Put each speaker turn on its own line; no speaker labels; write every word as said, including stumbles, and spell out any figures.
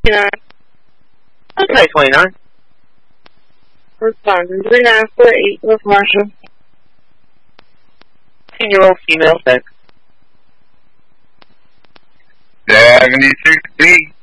twenty-nine.
Okay, twenty-nine.
Responding. three nine four eight, North Marshall.
fifteen-year-old female sex.
seventy-six B.